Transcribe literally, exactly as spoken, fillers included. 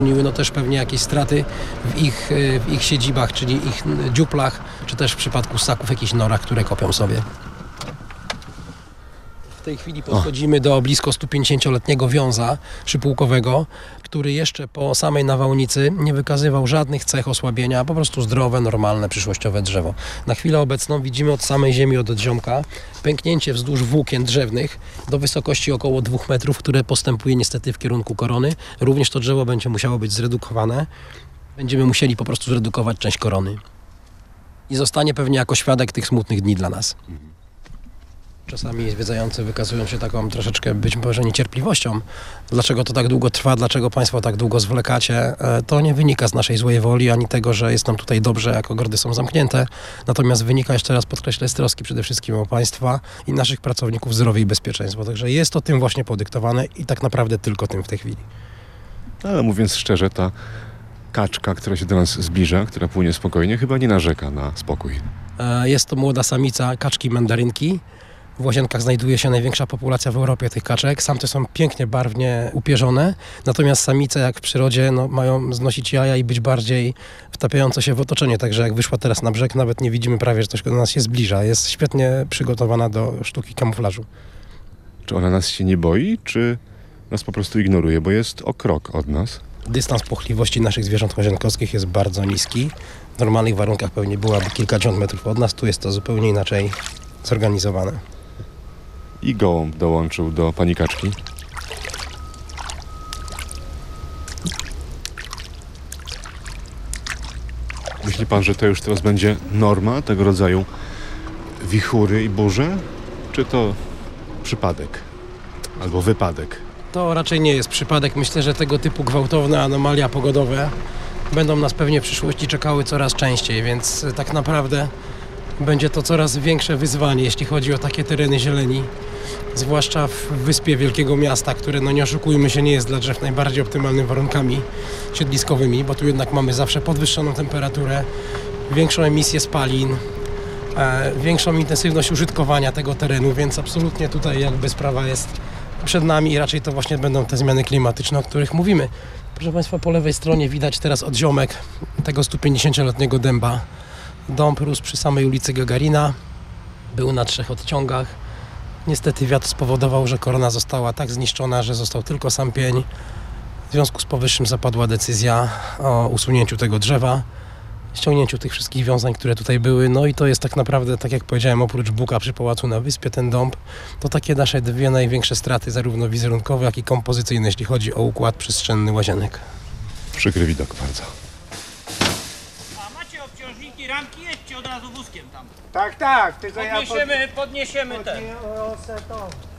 No też pewnie jakieś straty w ich, w ich siedzibach, czyli ich dziuplach, czy też w przypadku ssaków jakichś norach, które kopią sobie. W tej chwili podchodzimy do blisko stupięćdziesięcioletniego wiąza szypułkowego, który jeszcze po samej nawałnicy nie wykazywał żadnych cech osłabienia, po prostu zdrowe, normalne, przyszłościowe drzewo. Na chwilę obecną widzimy od samej ziemi, od odziomka, pęknięcie wzdłuż włókien drzewnych do wysokości około dwóch metrów, które postępuje niestety w kierunku korony. Również to drzewo będzie musiało być zredukowane. Będziemy musieli po prostu zredukować część korony. I zostanie pewnie jako świadek tych smutnych dni dla nas. Czasami zwiedzający wykazują się taką troszeczkę być może niecierpliwością. Dlaczego to tak długo trwa, dlaczego Państwo tak długo zwlekacie? To nie wynika z naszej złej woli, ani tego, że jest nam tutaj dobrze, jak ogrody są zamknięte. Natomiast wynika, jeszcze raz podkreślę, z troski przede wszystkim o Państwa i naszych pracowników zdrowie i bezpieczeństwo. Także jest to tym właśnie podyktowane i tak naprawdę tylko tym w tej chwili. Ale mówiąc szczerze, ta kaczka, która się do nas zbliża, która płynie spokojnie, chyba nie narzeka na spokój. Jest to młoda samica kaczki mandarynki. W Łazienkach znajduje się największa populacja w Europie tych kaczek. Samce są pięknie, barwnie upierzone, natomiast samice, jak w przyrodzie, no, mają znosić jaja i być bardziej wtapiające się w otoczenie. Także jak wyszła teraz na brzeg, nawet nie widzimy prawie, że coś do nas się zbliża. Jest świetnie przygotowana do sztuki kamuflażu. Czy ona nas się nie boi, czy nas po prostu ignoruje, bo jest o krok od nas? Dystans płochliwości naszych zwierząt łazienkowskich jest bardzo niski. W normalnych warunkach pewnie byłaby kilkadziesiąt metrów od nas. Tu jest to zupełnie inaczej zorganizowane. I gołąb dołączył do pani kaczki. Myśli pan, że to już teraz będzie norma tego rodzaju wichury i burze? Czy to przypadek? Albo wypadek? To raczej nie jest przypadek. Myślę, że tego typu gwałtowne anomalia pogodowe będą nas pewnie w przyszłości czekały coraz częściej, więc tak naprawdę będzie to coraz większe wyzwanie, jeśli chodzi o takie tereny zieleni. Zwłaszcza w wyspie wielkiego miasta, które, no nie oszukujmy się, nie jest dla drzew najbardziej optymalnymi warunkami siedliskowymi, bo tu jednak mamy zawsze podwyższoną temperaturę, większą emisję spalin, e, większą intensywność użytkowania tego terenu, więc absolutnie tutaj jakby sprawa jest przed nami i raczej to właśnie będą te zmiany klimatyczne, o których mówimy. Proszę Państwa, po lewej stronie widać teraz odziomek tego stupięćdziesięcioletniego dęba. Dąb rósł przy samej ulicy Gagarina, był na trzech odciągach. Niestety wiatr spowodował, że korona została tak zniszczona, że został tylko sam pień. W związku z powyższym zapadła decyzja o usunięciu tego drzewa, ściągnięciu tych wszystkich wiązań, które tutaj były. No i to jest tak naprawdę, tak jak powiedziałem, oprócz buka przy pałacu na wyspie, ten dąb, to takie nasze dwie największe straty, zarówno wizerunkowe, jak i kompozycyjne, jeśli chodzi o układ przestrzenny Łazienek. Przykry widok bardzo. A macie obciążniki, ramki? Jedźcie od razu wózkiem tam. Tak, tak, tylko Podniesiemy, ja podniesiemy pod... ten. podniosę to.